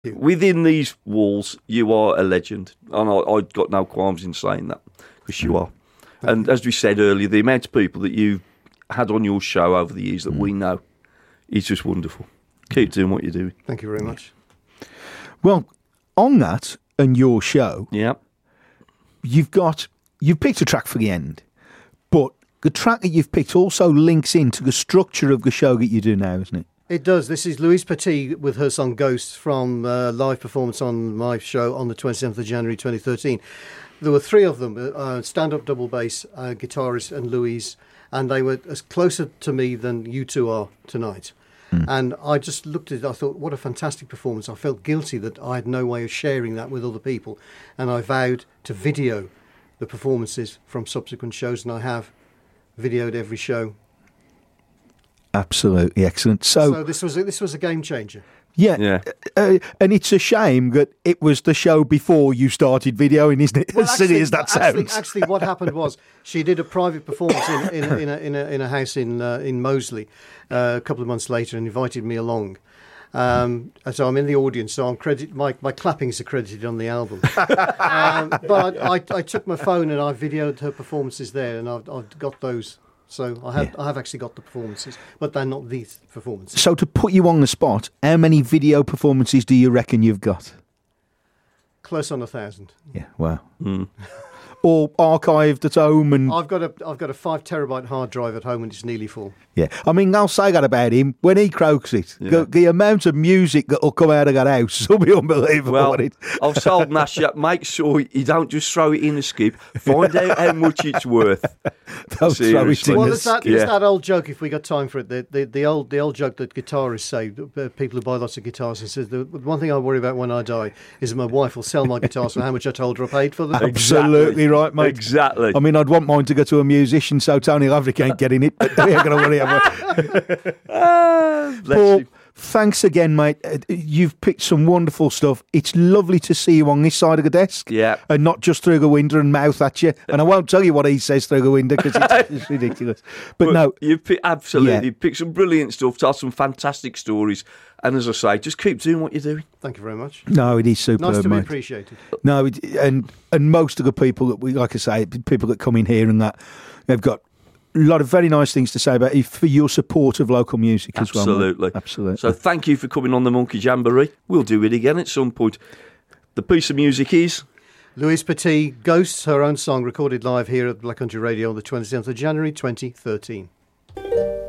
Within these walls, you are a legend. And I've got no qualms in saying that, because you are. And as we said earlier, the amount of people that you've had on your show over the years that we know is just wonderful. Keep doing what you're doing. Thank you very much. Well, on that and your show, you've picked a track for the end, but the track that you've picked also links into the structure of the show that you do now, isn't it? It does. This is Louise Petit with her song Ghosts from live performance on my show on the 27th of January 2013. There were three of them, stand-up double bass, guitarist and Louise, and they were as closer to me than you two are tonight. And I just looked at it, I thought, what a fantastic performance. I felt guilty that I had no way of sharing that with other people. And I vowed to video the performances from subsequent shows, and I have videoed every show. Absolutely excellent. So this was a game changer. Yeah. And it's a shame that it was the show before you started videoing, isn't it? Well, as silly as that sounds. Actually, what happened was she did a private performance in a house in Moseley a couple of months later and invited me along. So I'm in the audience, so my clappings are credited on the album. But I took my phone and I videoed her performances there, and I've got those. So I have actually got the performances, but they're not these performances. So to put you on the spot, how many video performances do you reckon you've got? Close on 1,000. Yeah, wow. Or archived at home, and I've got a 5 terabyte hard drive at home, and it's nearly full. Yeah, I mean, I'll say that about him. When he croaks it, the amount of music that will come out of that house will be unbelievable. Well, I've told Nash, make sure you don't just throw it in the skip. Find out how much it's worth. Don't throw it in there's that old joke, if we got time for it, the old joke that guitarists say, people who buy lots of guitars, and says, the one thing I worry about when I die is that my wife will sell my guitars for how much I told her I paid for them. Absolutely right, mate. Exactly. I mean, I'd want mine to go to a musician, so Tony Laverick ain't getting it, but we ain't going to worry about it. Paul, thanks again, mate. You've picked some wonderful stuff. It's lovely to see you on this side of the desk, and not just through the window and mouth at you. And I won't tell you what he says through the window because it's ridiculous. But no, you've picked some brilliant stuff, told some fantastic stories, and as I say, just keep doing what you're doing. Than't you very much. No, it is superb, nice to be mate. appreciated. No, and most of the people that we, like I say, people that come in here and that, they've got a lot of very nice things to say about you for your support of local music as well. Absolutely. So thank you for coming on the Monkey Jamboree. We'll do it again at some point. The piece of music is Louise Petit, Ghosts, her own song recorded live here at Black Country Radio on the 27th of January 2013.